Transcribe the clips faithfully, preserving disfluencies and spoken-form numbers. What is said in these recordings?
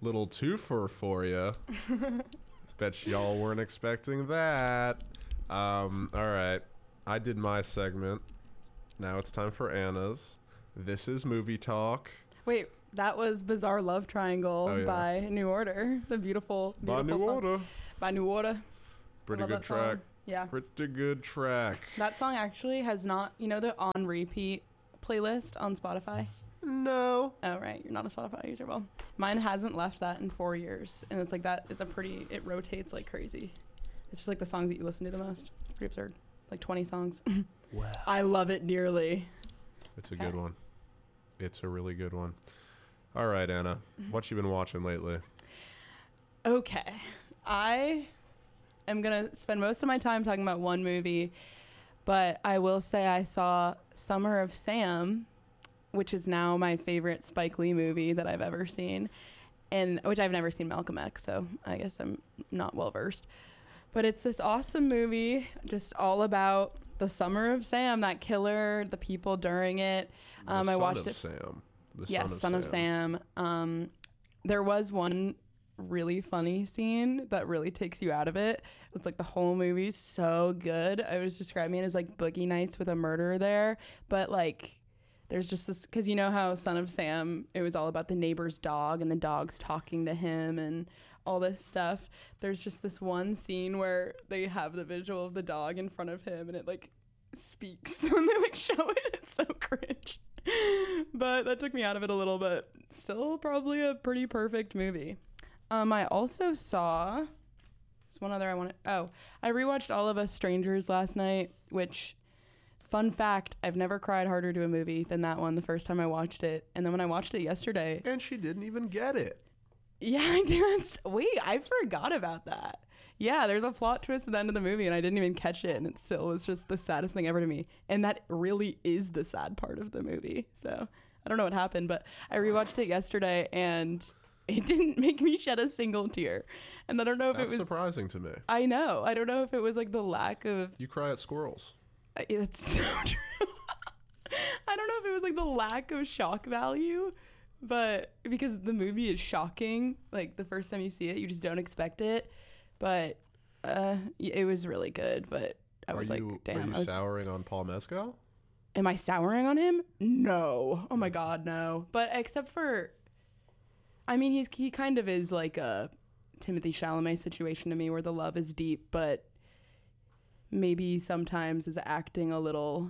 Little twofer for you. Bet y'all weren't expecting that. Um, all right. I did my segment. Now it's time for Anna's. This is Movie Talk. Wait, that was Bizarre Love Triangle Oh, yeah. by New Order. The beautiful, beautiful By New song. Order. By New Order. Pretty love good that song. track. Yeah. Pretty good track. That song actually has not, you know, the on repeat playlist on Spotify? No. Oh, right. You're not a Spotify user. Well, mine hasn't left that in four years. And it's like that. It's a pretty, it rotates like crazy. It's just like the songs that you listen to the most. It's pretty absurd. Like twenty songs. Wow. I love it dearly. It's a good one. It's a really good one. All right, Anna. What you been watching lately? Okay. I am going to spend most of my time talking about one movie, but I will say I saw Summer of Sam, which is now my favorite Spike Lee movie that I've ever seen, and which I've never seen Malcolm X, so I guess I'm not well versed. But it's this awesome movie, just all about the Summer of Sam, that killer, the people during it. Um, the I son watched of it. Sam. The Yes, son, Son of, of Sam. Sam. Um, there was one really funny scene that really takes you out of it. It's like the whole movie's so good. I was describing it as like Boogie Nights with a murderer there, but like there's just this, because you know how Son of Sam, it was all about the neighbor's dog and the dog's talking to him and all this stuff. There's just this one scene where they have the visual of the dog in front of him and it like speaks and they like show it. It's so cringe. But that took me out of it a little bit. Still probably a pretty perfect movie. Um, I also saw, there's one other I wanted, oh, I rewatched All of Us Strangers last night, which, fun fact, I've never cried harder to a movie than that one the first time I watched it. And then when I watched it yesterday. And she didn't even get it. Yeah, I did. Wait, I forgot about that. Yeah, there's a plot twist at the end of the movie and I didn't even catch it. And it still was just the saddest thing ever to me. And that really is the sad part of the movie. So I don't know what happened, but I rewatched it yesterday and it didn't make me shed a single tear. And I don't know if That's it was surprising to me. I know. I don't know if it was like the lack of. You cry at squirrels. It's so true. I don't know if it was like the lack of shock value, but because the movie is shocking, like the first time you see it, you just don't expect it. But uh, it was really good. But I was are like, you, damn. Are you I was, souring on Paul Mescal? am I souring on him? No. Oh my God, no. But except for. I mean, he's he kind of is like a Timothée Chalamet situation to me where the love is deep, but maybe sometimes is acting a little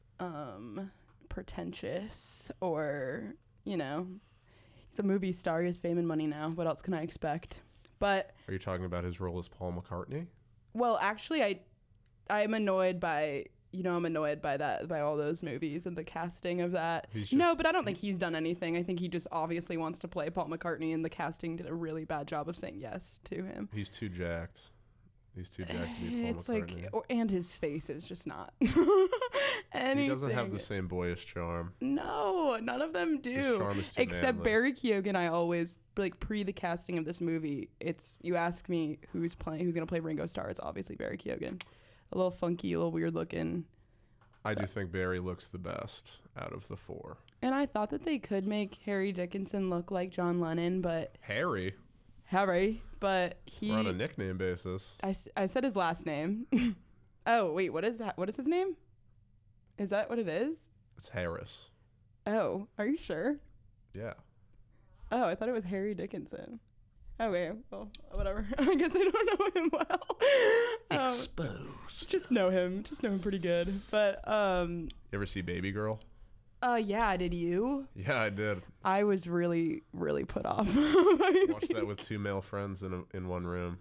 um, pretentious or, you know, he's a movie star. He has fame and money now. What else can I expect? But Are you talking about his role as Paul McCartney? well, actually, I I'm annoyed by. You know, I'm annoyed by that, by all those movies and the casting of that. He's no, just- but I don't think he's done anything. I think he just obviously wants to play Paul McCartney, and the casting did a really bad job of saying yes to him. He's too jacked. He's too jacked to be Paul It's McCartney. like, or, and his face is just not anything. He doesn't have the same boyish charm. No, none of them do. His charm is too Except manly. Barry Keoghan. I always like pre the casting of this movie. It's you ask me who's playing, who's gonna play Ringo Starr. It's obviously Barry Keoghan. A little funky, a little weird looking. I So- do think Barry looks the best out of the four. And I thought that they could make Harry Dickinson look like John Lennon, but Harry? Harry, but he. We're on a nickname basis. I, s- I said his last name. Oh wait, what is that? What is his name? Is that what it is? It's Harris. Oh, are you sure? Yeah. Oh, I thought it was Harry Dickinson. Okay, well, whatever. I guess I don't know him well. Um, Exposed. just know him. Just know him pretty good. But um, You ever see Baby Girl? uh, yeah. Did you? Yeah, I did. I was really, really put off. Watched that with two male friends in a, in one room.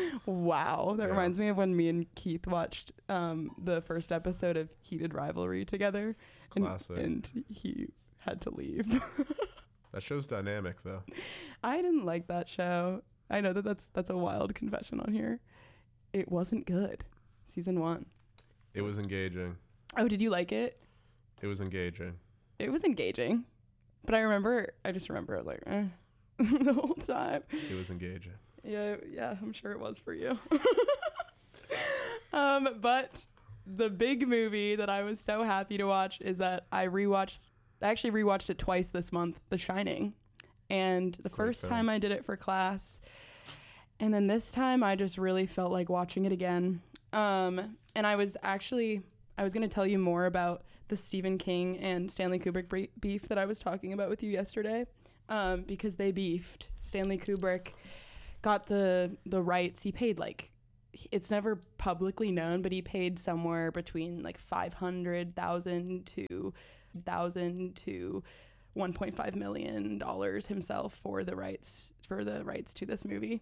Wow, that Yeah. reminds me of when me and Keith watched um, the first episode of Heated Rivalry together, and, Classic. and he had to leave. That show's dynamic, though. I didn't like that show. I know that that's that's a wild confession on here. It wasn't good. Season one. It was engaging. Oh, did you like it? It was engaging. It was engaging, but I remember. I just remember I was like, eh, the whole time. It was engaging. Yeah, yeah, I'm sure it was for you. um, but the big movie that I was so happy to watch is that I rewatched. I actually rewatched it twice this month. The Shining. And the Great first film. time I did it for class, and then this time I just really felt like watching it again. Um, and I was actually, I was going to tell you more about the Stephen King and Stanley Kubrick bre- beef that I was talking about with you yesterday, um, because they beefed. Stanley Kubrick got the the rights. He paid like, it's never publicly known, but he paid somewhere between like five hundred thousand to thousand to one point five million dollars himself for the rights for the rights to this movie.